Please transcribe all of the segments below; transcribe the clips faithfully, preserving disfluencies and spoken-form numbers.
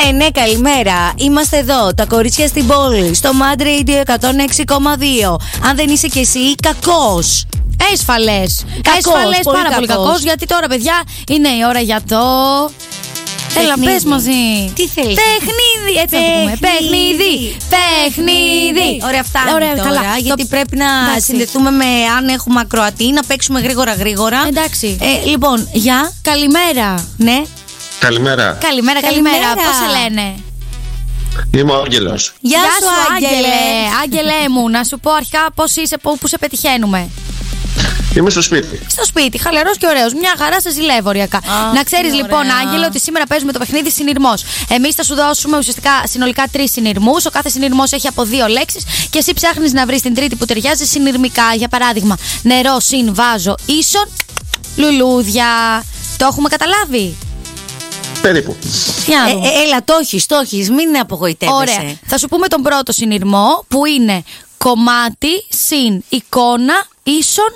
Ναι, ναι, καλημέρα. Είμαστε εδώ, τα κορίτσια στην πόλη, στο Mad Radio εκατόν έξι κόμμα δύο. Αν δεν είσαι κι εσύ, κακός. Έσφαλες. Κακός, Έσφαλες, πολύ πάρα πολύ κακός. κακός. Γιατί τώρα, παιδιά, είναι η ώρα για το. Έλα, πες μαζί. Τι θέλεις? Παιχνίδι, έτσι να το πούμε. Παιχνίδι. Παιχνίδι. Ωραία, φτάνει Ωραία, τώρα, καλά. γιατί Το- πρέπει να Εντάξει. συνδεθούμε με αν έχουμε ακροατή, να παίξουμε γρήγορα γρήγορα. Εντάξει. Ε, λοιπόν, γεια. Καλημέρα. Ναι. Καλημέρα. Καλημέρα, καλημέρα. Καλημέρα. Πώς σε λένε? Είμαι ο Άγγελος. Γεια, σου, Άγγελε. Άγγελε μου, να σου πω αρχικά πώς είσαι, πού πού σε πετυχαίνουμε. Είμαι στο σπίτι. Στο σπίτι, χαλαρός και ωραίος. Μια χαρά σε ζηλεύω ωριακά. Α, Να ξέρεις τι λοιπόν, ωραία. Άγγελε, ότι σήμερα παίζουμε το παιχνίδι συνειρμός. Εμείς θα σου δώσουμε ουσιαστικά συνολικά τρεις συνειρμούς. Ο κάθε συνειρμός έχει από δύο λέξεις και εσύ ψάχνεις να βρεις την τρίτη που ταιριάζει συνειρμικά. Για παράδειγμα, νερό, συν, βάζο, ίσον, λουλούδια. Το έχουμε καταλάβει? Περίπου. Για να Ε, δούμε. ε, έλα, το έχεις, το έχεις, μην απογοητεύεσαι. Ωραία. Θα σου πούμε τον πρώτο συνειρμό που είναι κομμάτι, συν, εικόνα, ίσον.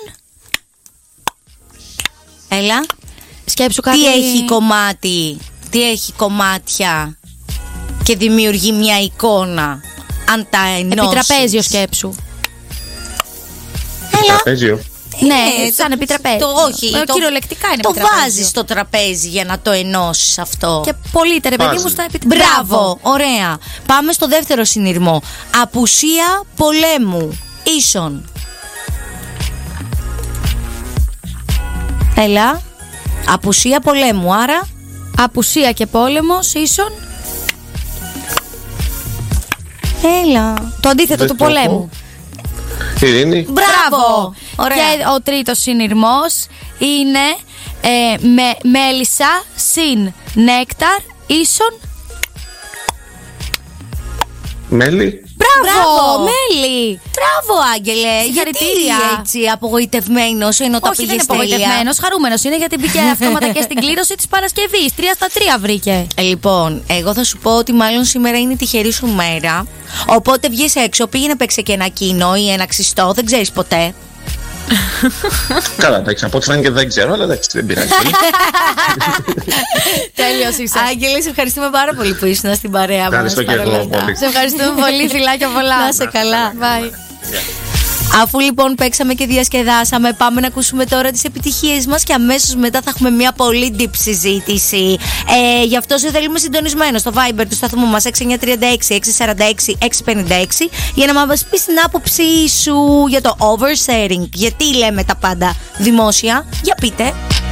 Έλα. Σκέψου κάτι. Τι έχει κομμάτι, τι έχει κομμάτια και δημιουργεί μια εικόνα. Αν τα ενώσεις. Επιτραπέζιο σκέψου. Έλα. Τραπέζιο. Ναι, Ε, σαν το- επιτραπέζιο. Το, όχι, Ε, το, κυριολεκτικά είναι το επιτραπέζιο. βάζεις στο τραπέζι για να το ενώσεις αυτό. Και πολύ ρε παιδί μου Βάζει. στα επιτραπέζια. Μπράβο, ωραία. Πάμε στο δεύτερο συνειρμό. Απουσία πολέμου. Ίσον. Έλα. Απουσία πολέμου, άρα. Απουσία και πόλεμος, ίσον. Έλα. Το αντίθετο Δεν του το πολέμου. Ειρήνη. Μπράβο. Ωραία. Και ο τρίτος συνειρμός είναι ε, με, μέλισσα, συν, νέκταρ, ίσον. Μέλι. Μπράβο, μέλι. Μπράβο, Άγγελε. Γιατί Συγχαρητήρια. έτσι απογοητευμένος ενώ τα Όχι, δεν είναι πήγες τέλεια. απογοητευμένος, χαρούμενος είναι γιατί μπήκε αυτόματα και στην κλήρωση της Παρασκευής. Τρία στα τρία βρήκε. Ε, Λοιπόν, εγώ θα σου πω ότι μάλλον σήμερα είναι η τυχερή σου μέρα. Οπότε βγες έξω, πήγαινε παίξε και ένα κίνο ή ένα ξυστό, δεν ξέρεις ποτέ. Καλά, εντάξει, από ό,τι φάνηκε δεν ξέρω, αλλά εντάξει, δεν πειράζει. Τέλειος είσαι. Άγγελε, σε ευχαριστούμε πάρα πολύ που ήσουν στην παρέα μας. Ευχαριστώ και εγώ παρόλα αυτά. πολύ. Σε ευχαριστούμε πολύ, φιλάκια πολλά. Να είσαι καλά. Bye. Αφού λοιπόν παίξαμε και διασκεδάσαμε, πάμε να ακούσουμε τώρα τις επιτυχίες μας και αμέσως μετά θα έχουμε μια πολύ deep συζήτηση. Ε, γι' αυτό σε θέλουμε συντονισμένο στο Viber του σταθμού μας έξι εννιά τρία έξι, έξι τέσσερα έξι, έξι πέντε έξι για να μας πεις την άποψή σου για το oversharing. Γιατί λέμε τα πάντα δημόσια, για πείτε.